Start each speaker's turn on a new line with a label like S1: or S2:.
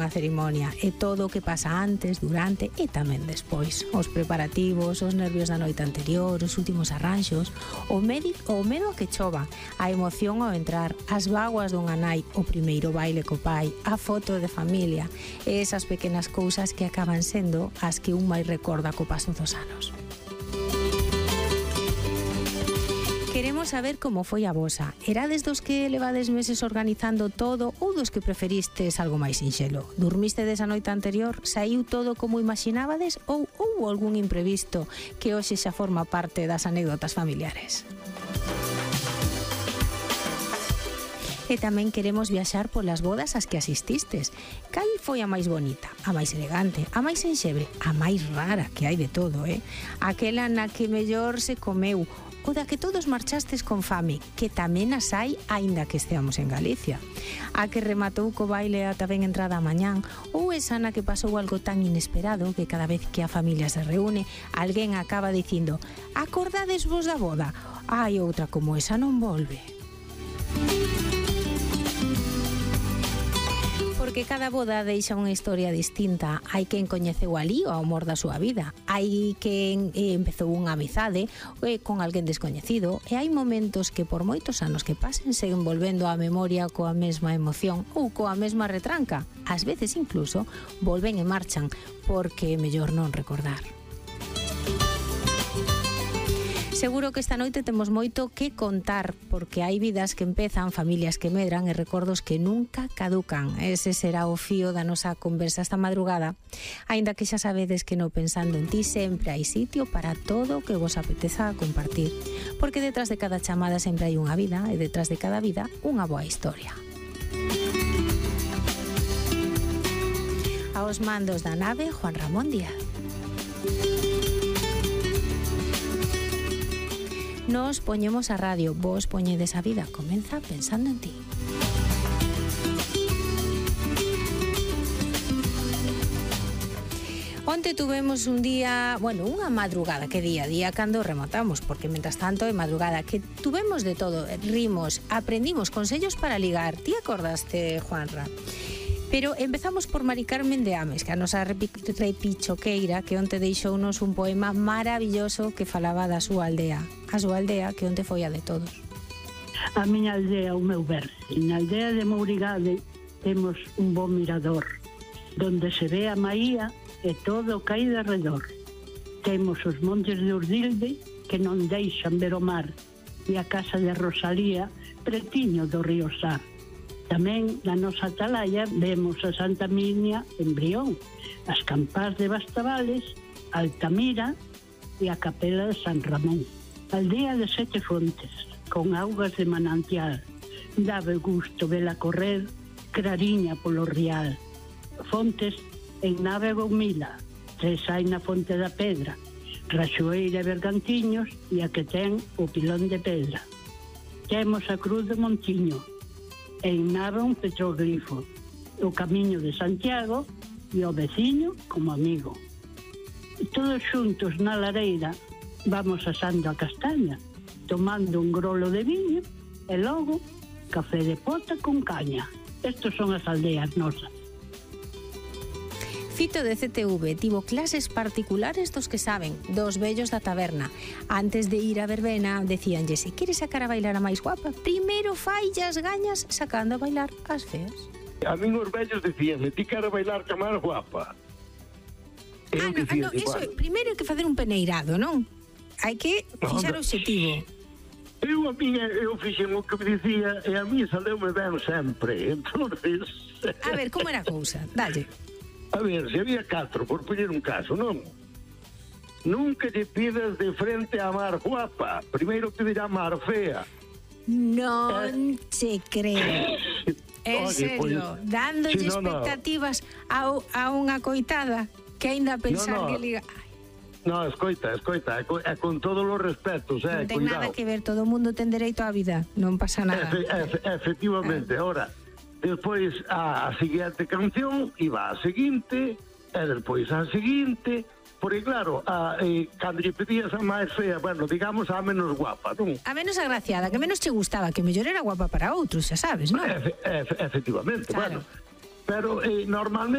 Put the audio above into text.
S1: na cerimonia e todo o que pasa antes, durante e tamén despois. Os preparativos, os nervios da noite anterior, os últimos arranxos, o medo a que chova, a emoción ao entrar, as vaguas dunha nai, o primeiro baile co pai, a foto de familia e esas pequenas cousas que acaban sendo as que un máis recorda co paso dos anos. Queremos saber como foi a vosa. Erades dos que levades meses organizando todo ou dos que preferistes algo máis sinxelo? Dormistedes a noite anterior? Saiu todo como imaginabades ou houbo algún imprevisto que hoxe xa forma parte das anécdotas familiares? E tamén queremos viaxar polas bodas ás que asististes. Cal foi a máis bonita, a máis elegante, a máis enxebre, a máis rara, que hai de todo, Aquela na que mellor se comeu, o da que todos marchastes con fame, que tamén as hai aínda que esteamos en Galicia. A que rematou co baile ata ben entrada a mañán, ou esa na que pasou algo tan inesperado que cada vez que a familia se reúne, alguén acaba dicindo: acordades vos da boda? Hai outra como esa non volve. Porque cada boda deixa unha historia distinta. Hai quen coñeceu alí o amor da súa vida, hai quen empezou unha amizade con alguén descoñecido e hai momentos que por moitos anos que pasen seguen volvendo á memoria coa mesma emoción ou coa mesma retranca. Ás veces incluso volven e marchan porque é mellor non recordar. Seguro que esta noite temos moito que contar, porque hai vidas que empezan, familias que medran e recordos que nunca caducan. Ese será o fío da nosa conversa esta madrugada. Aínda que xa sabedes que no Pensando en Ti sempre hai sitio para todo o que vos apeteza compartir. Porque detrás de cada chamada sempre hai unha vida e detrás de cada vida unha boa historia. Aos mandos da nave, Juan Ramón Díaz. Nos poñemos a radio, vos poñedes a vida. Comeza Pensando en Ti. Onte tuvemos un día, unha madrugada, que día cando rematamos, porque mentras tanto é madrugada, que tuvemos de todo, rimos, aprendimos consellos para ligar. Ti acordaste, Juanra? Pero empezamos por Mari Carmen de Ames, que a nosa repichoqueira, que onte deixounos un poema maravilloso que falaba da súa aldea. A súa aldea, que onte foi a de todos.
S2: A miña aldea, o meu verse. Na aldea de Mourigade temos un bo mirador, donde se ve a Maía e todo o que hai de redor. Temos os montes de Urdilde, que non deixan ver o mar, e a casa de Rosalía, pretiño do río Sar. Tamén na nosa atalaya vemos a Santa Minia en Brión, as campás de Bastavales, Altamira e a capela de San Ramón. Aldea de 7 fontes, con augas de manantial. Daba gusto vela correr, clariña polo rial. Fontes en Nave Gomila, 3 hai na Fonte da Pedra, Raxoeira e Bergantiños e a que ten o Pilón de Pedra. Temos a Cruz de Montiño, en Nava un petroglifo, o Camiño de Santiago e o veciño como amigo. Todos xuntos na lareira vamos asando a castaña, tomando un grolo de viño e logo café de pota con caña. Estos son as aldeas nosas.
S1: Fito de CTV tivo clases particulares dos que saben, dos vellos da taberna. Antes de ir a verbena, decíanlle, se queres sacar a bailar a máis guapa, primeiro faille as gañas sacando a bailar as feas.
S3: A min os vellos decíanme, ti quero bailar ca máis guapa.
S1: Iso, primeiro hai que facer un peneirado, non? Hai que fixar o objetivo.
S3: Eu fixen o que me dicía e a mí saleu-me ben sempre. Entonces...
S1: A ver, como era a cousa? Dalle.
S3: A ver, se había 4, por poñer un caso, non? Nunca lle pidas de frente a mar guapa. Primeiro pedirá a mar fea.
S1: Non che creo. En serio, dándolle expectativas a unha coitada que aínda pensar que liga...
S3: No, escoita, é con todos os respetos,
S1: non ten nada que ver, todo o mundo ten dereito á vida, non pasa nada.
S3: Efectivamente, ahora... Despois a seguinte canción iba a seguinte e despois a seguinte, porque claro, cando lle pedías a máis fea, bueno, digamos a menos guapa, non?
S1: A menos agraciada, que menos che gustaba, que mellor era guapa para outros, xa sabes, non?
S3: Efectivamente,
S1: claro.
S3: Bueno, pero normalmente